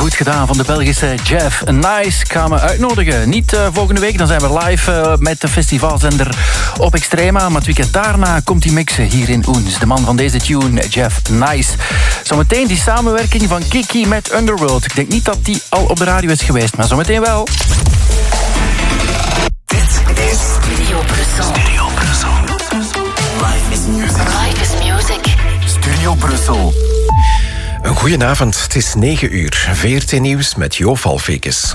goed gedaan van de Belgische Jeff Nice. Gaan we uitnodigen. Niet volgende week, dan zijn we live met de festivalzender op Extrema. Maar het weekend daarna komt hij mixen hier in Oens. De man van deze tune, Jeff Nice. Zometeen die samenwerking van Kiki met Underworld. Ik denk niet dat die al op de radio is geweest, maar zometeen wel. Dit is Studio Brussel. Studio Brussel. Life is music. Life is music. Studio Brussel. Een goedenavond, het is 9 uur. VRT Nieuws met Jo Valfekes.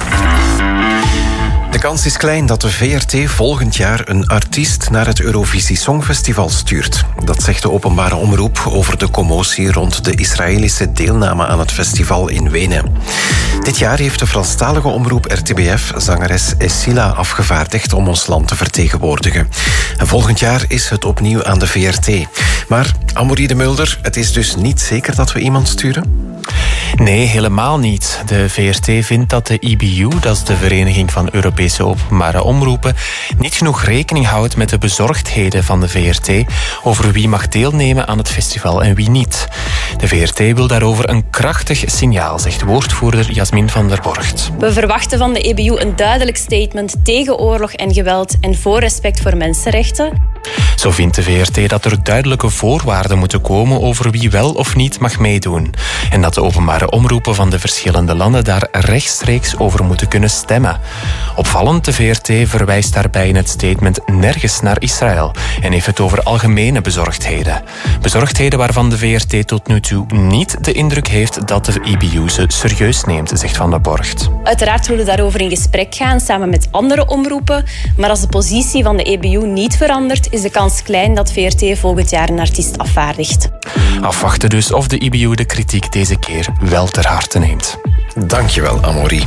De kans is klein dat de VRT volgend jaar een artiest naar het Eurovisie Songfestival stuurt. Dat zegt de openbare omroep over de commotie rond de Israëlische deelname aan het festival in Wenen. Dit jaar heeft de Franstalige omroep RTBF zangeres Essila afgevaardigd om ons land te vertegenwoordigen. En volgend jaar is het opnieuw aan de VRT. Maar, Amaury de Mulder, het is dus niet zeker dat we iemand sturen? Nee, helemaal niet. De VRT vindt dat de EBU, dat is de Vereniging van Europese Openbare Omroepen, niet genoeg rekening houdt met de bezorgdheden van de VRT over wie mag deelnemen aan het festival en wie niet. De VRT wil daarover een krachtig signaal, zegt woordvoerder Jasmin van der Borgt. We verwachten van de EBU een duidelijk statement tegen oorlog en geweld en voor respect voor mensenrechten. Zo vindt de VRT dat er duidelijke voorwaarden moeten komen over wie wel of niet mag meedoen. En dat de openbare omroepen van de verschillende landen daar rechtstreeks over moeten kunnen stemmen. Opvallend, de VRT verwijst daarbij in het statement nergens naar Israël en heeft het over algemene bezorgdheden. Bezorgdheden waarvan de VRT tot nu toe niet de indruk heeft dat de EBU ze serieus neemt, zegt Van der Borgt. Uiteraard willen we daarover in gesprek gaan samen met andere omroepen, maar als de positie van de EBU niet verandert, is de kans klein dat VRT volgend jaar een artiest afvaardigt. Afwachten dus of de EBU de kritiek deze keer wel ter harte neemt. Dankjewel, Amaury.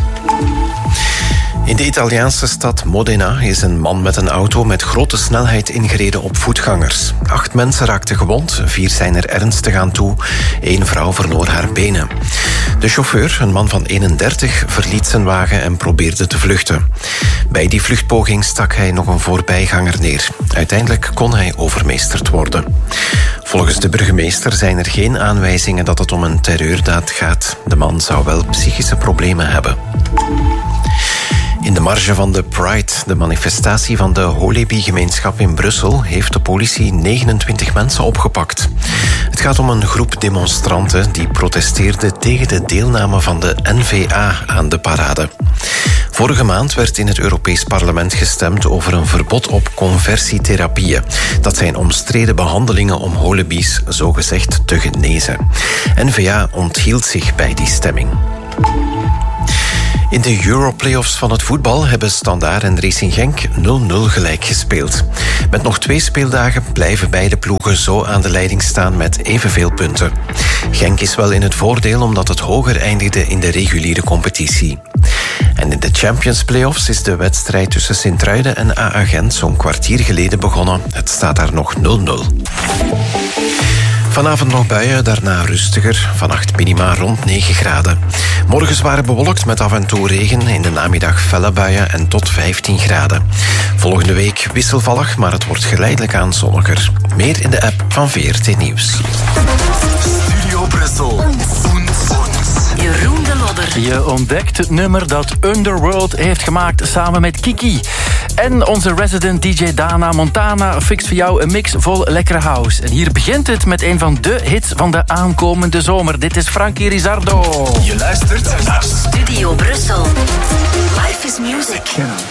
In de Italiaanse stad Modena is een man met een auto met grote snelheid ingereden op voetgangers. 8 mensen raakten gewond, 4 zijn er ernstig aan toe. 1 vrouw verloor haar benen. De chauffeur, een man van 31, verliet zijn wagen en probeerde te vluchten. Bij die vluchtpoging stak hij nog een voorbijganger neer. Uiteindelijk kon hij overmeesterd worden. Volgens de burgemeester zijn er geen aanwijzingen dat het om een terreurdaad gaat. De man zou wel psychische problemen hebben. In de marge van de Pride, de manifestatie van de Holebi-gemeenschap in Brussel, heeft de politie 29 mensen opgepakt. Het gaat om een groep demonstranten die protesteerden tegen de deelname van de N-VA aan de parade. Vorige maand werd in het Europees Parlement gestemd over een verbod op conversietherapieën. Dat zijn omstreden behandelingen om holebi's zogezegd te genezen. N-VA onthield zich bij die stemming. In de Europlayoffs van het voetbal hebben Standaard en Racing Genk 0-0 gelijk gespeeld. Met nog 2 speeldagen blijven beide ploegen zo aan de leiding staan met evenveel punten. Genk is wel in het voordeel omdat het hoger eindigde in de reguliere competitie. En in de Champions Playoffs is de wedstrijd tussen Sint-Truiden en AA Gent zo'n kwartier geleden begonnen. Het staat daar nog 0-0. Vanavond nog buien, daarna rustiger. Vannacht minima rond 9 graden. Morgen zwaar bewolkt met af en toe regen. In de namiddag felle buien en tot 15 graden. Volgende week wisselvallig, maar het wordt geleidelijk aan zonniger. Meer in de app van VRT Nieuws. Studio Brussel. Jeroen de Lodder. Je ontdekt het nummer dat Underworld heeft gemaakt samen met Kiki. En onze resident DJ Dana Montana fixt voor jou een mix vol lekkere house. En hier begint het met een van de hits van de aankomende zomer. Dit is Frankie Rizzardo. Je luistert naar Studio Brussel. Life is music.